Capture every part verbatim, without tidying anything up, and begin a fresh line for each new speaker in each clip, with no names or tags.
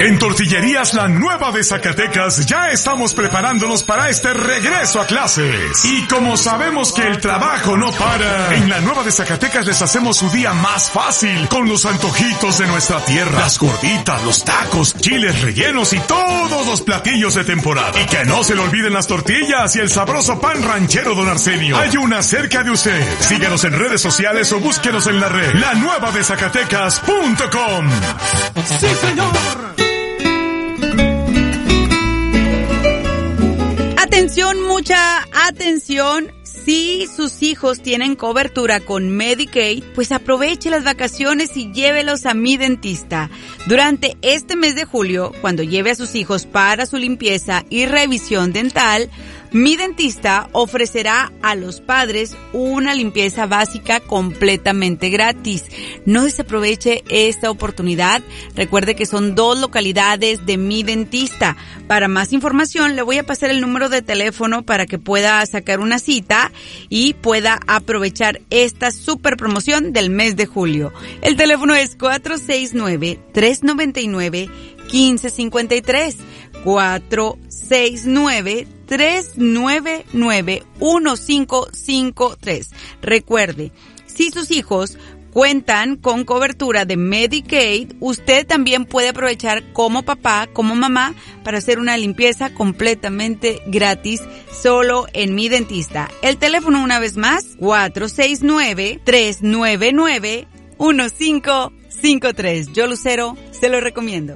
En Tortillerías La Nueva de Zacatecas ya estamos preparándonos para este regreso a clases. Y como sabemos que el trabajo no para, en La Nueva de Zacatecas les hacemos su día más fácil con los antojitos de nuestra tierra. Las gorditas, los tacos, chiles rellenos y todos los platillos de temporada. Y que no se le olviden las tortillas y el sabroso pan ranchero Don Arsenio. Hay una cerca de usted. Síguenos en redes sociales o búsquenos en la red la nueva de zacatecas punto com.
¡Sí, señor!
Atención, mucha atención. Si sus hijos tienen cobertura con Medicaid, pues aproveche las vacaciones y llévelos a mi dentista. Durante este mes de julio, cuando lleve a sus hijos para su limpieza y revisión dental, mi dentista ofrecerá a los padres una limpieza básica completamente gratis. No desaproveche esta oportunidad. Recuerde que son dos localidades de mi dentista. Para más información, le voy a pasar el número de teléfono para que pueda sacar una cita y pueda aprovechar esta super promoción del mes de julio. El teléfono es cuatro seis nueve, tres nueve nueve, uno cinco cinco tres. cuatro seis nueve, tres nueve nueve, uno cinco cinco tres. Recuerde, si sus hijos cuentan con cobertura de Medicaid, usted también puede aprovechar como papá, como mamá, para hacer una limpieza completamente gratis solo en mi dentista. El teléfono una vez más, cuatro seis nueve, tres nueve nueve, uno cinco cinco tres. Yo, Lucero, se lo recomiendo.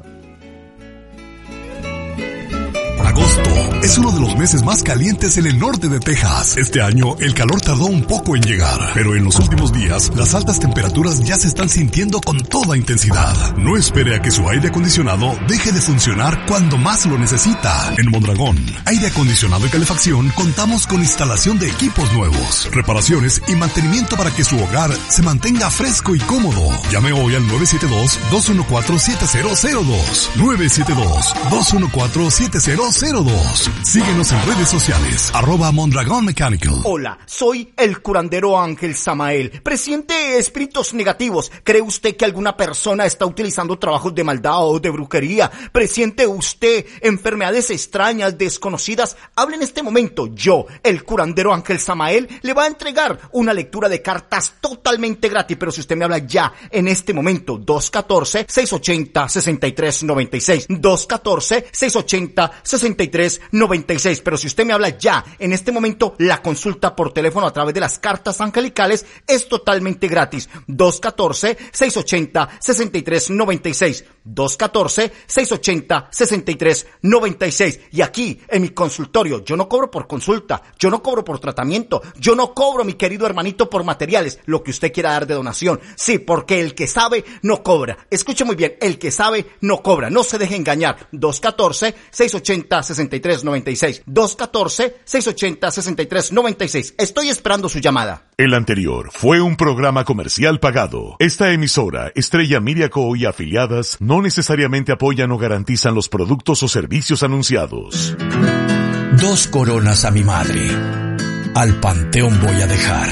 Agosto es uno de los meses más calientes en el norte de Texas. Este año el calor tardó un poco en llegar, pero en los últimos días las altas temperaturas ya se están sintiendo con toda intensidad. No espere a que su aire acondicionado deje de funcionar cuando más lo necesita. En Mondragón, aire acondicionado y calefacción, contamos con instalación de equipos nuevos, reparaciones y mantenimiento para que su hogar se mantenga fresco y cómodo. Llame hoy al nueve siete dos, dos uno cuatro, siete cero cero dos. nueve siete dos, dos uno cuatro, siete cero cero dos. Síguenos en redes sociales, arroba Mondragón Mechanical.
Hola, soy el curandero Ángel Samael. Presiente espíritus negativos. ¿Cree usted que alguna persona está utilizando trabajos de maldad o de brujería? ¿Presiente usted enfermedades extrañas, desconocidas? Hable en este momento. Yo, el curandero Ángel Samael, le va a entregar una lectura de cartas totalmente gratis. Pero si usted me habla ya, en este momento, dos uno cuatro, seis ocho cero, seis tres nueve seis. dos uno cuatro, seis ocho cero, seis tres nueve seis. Pero si usted me habla ya, en este momento, la consulta por teléfono a través de las cartas angelicales es totalmente gratis. dos uno cuatro, seis ocho cero, seis tres nueve seis. dos uno cuatro, seis ocho cero, seis tres nueve seis. Y aquí, en mi consultorio, yo no cobro por consulta, yo no cobro por tratamiento, yo no cobro, mi querido hermanito, por materiales, lo que usted quiera dar de donación. Sí, porque el que sabe, no cobra. Escuche muy bien, el que sabe, no cobra. No se deje engañar. dos uno cuatro, seis ocho cero, seis tres nueve seis. dos uno cuatro, seis ocho cero, seis tres nueve seis. Estoy esperando su llamada.
El anterior fue un programa comercial pagado. Esta emisora, Estrella Media Co. y afiliadas, no necesariamente apoyan o garantizan los productos o servicios anunciados.
Dos coronas a mi madre. Al panteón voy a dejar.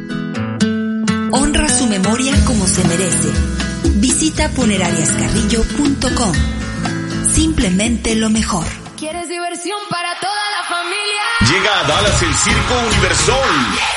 Honra su memoria como se merece. Visita funerarias carrillo punto com. Simplemente lo mejor.
¿Quieres diversión para toda la familia?
Llega a Dallas el Circo Universal.